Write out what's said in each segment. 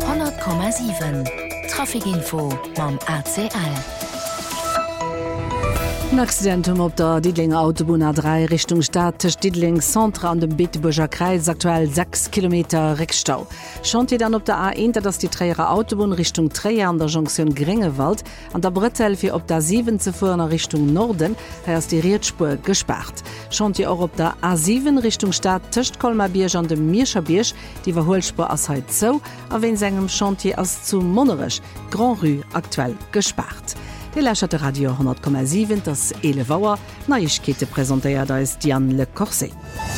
100,7 Trafikinfo mam ACL. Ein Accident op der Diedlinger Autobahn A3 Richtung Stadt Diedling Centre an dem Bitburger Kreis aktuell 6 Kilometer Rückstau. Schaut ihr dann op der A1, dass die Träger Autobahn Richtung Träger an der Jonction Gringewald an der Brettel für op der 7 zu fahren Richtung Norden ist die Riedspur gesperrt. Schaut ihr auch op der A7 Richtung Stadt Töchtkolmerbierg an dem Mierscherbierg, die Verholspur as heute so, aber in seinem Chantier als zu Monerisch Grand Rue aktuell gesperrt. Die lächerte Radio 100,7 das Elevauer Neuigkeiten präsentiert da ist Diane Le Corset.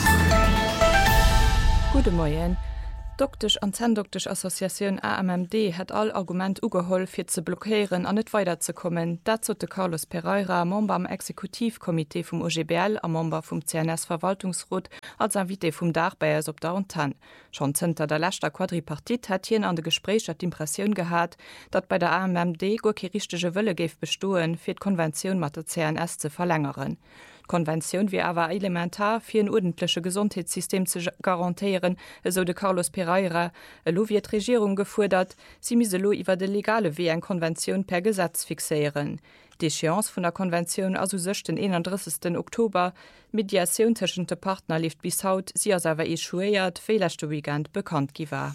Guten Morgen. Doktisch an Zendoktisch Assoziation AMMD hat all Argument ugeholl fir ze blockieren an net weiterzukommen. Dazu de Carlos Pereira, Member am Exekutivkomitee vom OGBL, am Member vom CNS Verwaltungsrat, als Invité vom Dachbeiers op Downtown. Schon zenter der letzter Quadripartit hat hien an de Gespräch hat d'Impression gehabt, dat bei der AMMD go ki richtige Wëlle geif bestoen, fir d'Konvention mat der CNS zu verlängeren. Konvention wie aber elementar für ein ordentliches Gesundheitssystem zu garantieren, so de Carlos Pereira, lo wird die Regierung gefordert, sie müsse lo über de legale wie eine Konvention per Gesetz fixieren. Die Échéance von der Konvention also den 31. Oktober, Mediation zwischen den Partner lief bis haut, sie als aber echuiert, vielleicht weekend bekannt gewesen.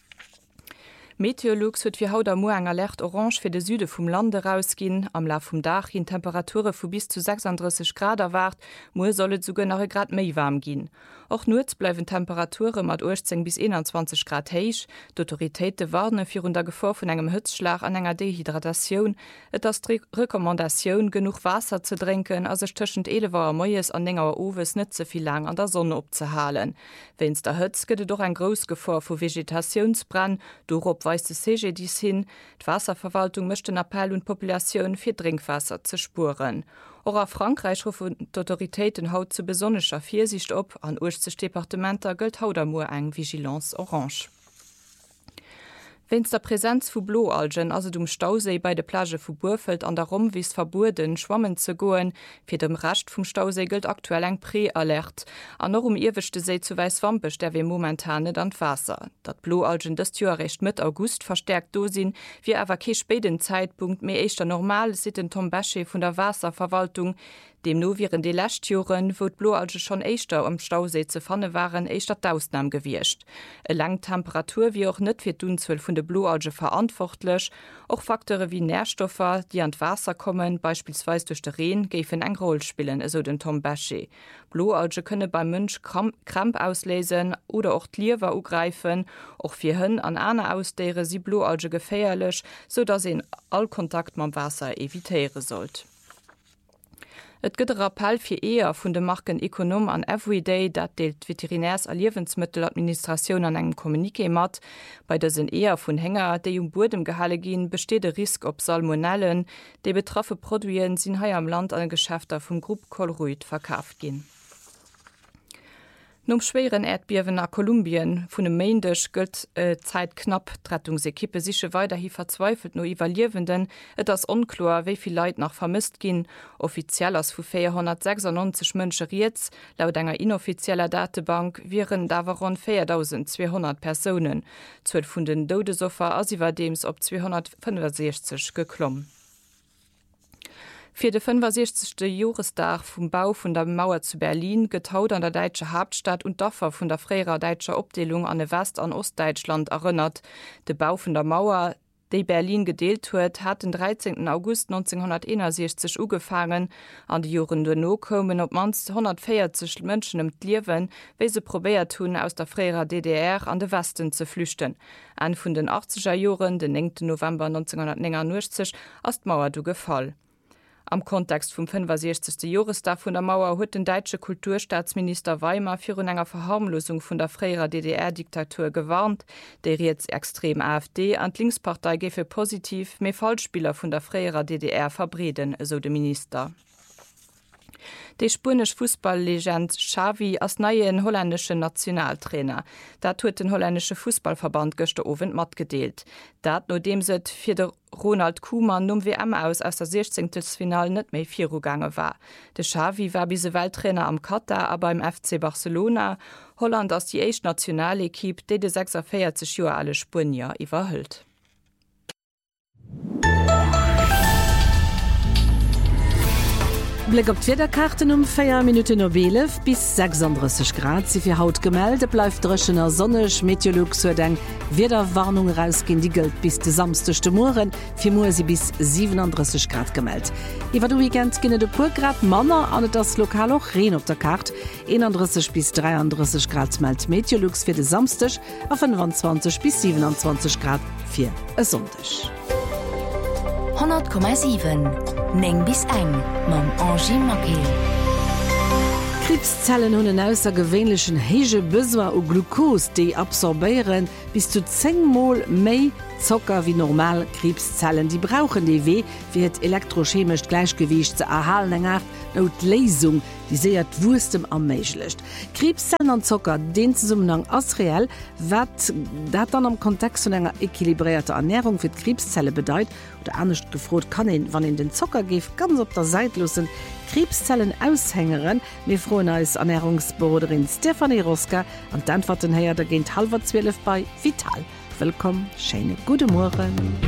Meteorologs huet fir haut am Mo eng Alert orange fir de Süde vum Lande rausginn, am Lauf vum Dach hin Temperature vu bis zu 36 Grad erwart, Mo sollet zu gënner Grad méi warm ginn. Och nuz bleiwen Temperature mat 18 bis 21 Grad héich, d'Autoritéite warne fir der Gefahr vun engem Hëtzschlag an enger Dehydratationun, et as Rekommandatioun genug Wasser ze trinken, as sech tschent 11 Moies an enger Owes net zevi lang an der Sonne opzehalen. Wenns der Hëtz gëtt doch en gros Gefahr vu Vegetationsbrand, dorop weist de CGDs hin, d'Wasserverwaltung mëcht den Appell und Populationun fir Trinkwasser ze spuren. Auch a Frankreich rufen d'Autoritéiten haut zu besonnescher Viersicht op, an 80 Departementer gëlt haut am Mo eng Vigilance orange. Wenns der Präsenz vu Bloalgen also dem Stausee bei de Plage vu Burfeld an darum wies verboten schwammen ze goen, fir dem Racht vum Stausee gilt aktuell eng Prä-Alert. An noch irwischte See zu Weißwampech, der wir momentan net an Wasser. Dat Bloalgen des Türrecht mit August verstärkt dosinn, wie awer ke späten Zeitpunkt mé eichter normal sit den Tom Basche vun der Wasserverwaltung, dem no viren de Lächtjuren, wo Bloalge schon eichter am Stausee ze fanne waren, eichter d'Ausnahme gewircht. E lang Temperatur wie auch net fir d'Unzwell vun de Bloalge verantwortlich, auch Faktore wie Nährstoffe, die an Wasser kommen, beispielsweise durch den Regen, geifen eng Rolle spielen, so den Tom Basche. Bloalge könne beim Mönch Kramp auslesen oder auch Liewer ugreifen, auch fir Hën an Ane ausdere sie Bloalge gefährlich, so dass sie all Kontakt mit Wasser evitieren sollt. Et gëtt Appell fir eher vun de Marken Ökonom an Everyday, dat deelt Veterinärs- a Liewensmitteladministration an engem Kommuniké mat. Bei dessen eher vun Hänger, déi Burdem gehalle gin, besteet de Risk op Salmonellen, déi betroffe Produien sinn hai am Land an Geschäfter vum Grupp Colruyt verkaaft gin. Nom schweren Erdbeben nach Kolumbien vun dem Meindech gëtt Zeit knapp d'Rettungsekippe siche weiterhi verzweifelt no Evaluierenden, et ass onklar, wéivi Leiit nach vermisst ginn. Offiziell ass vu 496 Mënsche Riets, laut enger inoffizieller Datenbank wären dawer rund 4200 Personen. 12 vun den Dodesoffer as iwwer dems op 265 geklomm. Für den 65. Jahrestag vom Bau von der Mauer zu Berlin getaut an der deutschen Hauptstadt und Dörfer von der freier deutscher Abteilung an West- und Ostdeutschland erinnert. Der Bau von der Mauer, die Berlin gedeelt huet, hat den 13. August 1961 angefangen. An die Jahren danach kommen op mans 140 Menschen im Leben, weil sie probiert tun, aus der freier DDR an den Westen zu flüchten. An von den 80er Jahren, den 9. November 1969, ist die Mauer gefallen. Am Kontext vom 65. Jahrestag von der Mauer hat den deutsche Kulturstaatsminister Weimar für eine Verharmlosung von der freier DDR-Diktatur gewarnt, der jetzt extrem AfD an die Linkspartei gefe positiv mehr Falschspieler von der freier DDR verbreden, so der Minister. De spanisch Fußballlegend Xavi als neuen holländischen Nationaltrainer. Dat huet den holländische Fußballverband gestern Abend mitgedeelt. Dat no dem se fir de Ronald Koeman um WM aus der 16. Final net méi 4 gegangen war. De Xavi war bise Welttrainer am Katar, aber im FC Barcelona. Holland ass die eich nationale Kipp, déi de 46 Joer alle Spunier iwwerhëlt. Blick op Wetterkarten 4 Minuten no 11 bis 36 Grad sie fir Haut gemelde bleif dreschener sonnech Meteorolog so deng Wetterwarnung rausgin die gilt bis de samstechte Moren fir Mo sie bis 37 Grad gemeld. Iwer du weekend ginne de pur Grad Manner an das Lokal auch Reen op der Kart 31 bis 33 Grad meldt Meteorologs fir de samstech a 25 bis 27 Grad fir e Sonntag. 100,7 Neng bis eng mam Angie Makel. Krebszellen hunn en aussergewwenlechen hege Besoin o Glukos, déi absorbeieren bis zu 10-mal méi Zocker wie normal Krebszellen. Die brauchen DW fir het elektrochemisch Gleichgewicht ze erhalen enger Lesung, die seiert wurstem am méiglecht. Krebszellen an Zocker den Zusammenhang as reell, wat dat dann am Kontext von enger équilibrierter Ernährung fir Krebszelle bedeit oder ernstcht gefrot kann wann in den Zocker gef ganz op der seitlosen Krebszellen aushängeren mir frohen als Ernährungsberaterin Stefanie Roska an d'Antworten her der géint 11:30 bei Vital. Willkommen, schöne gute Morgen.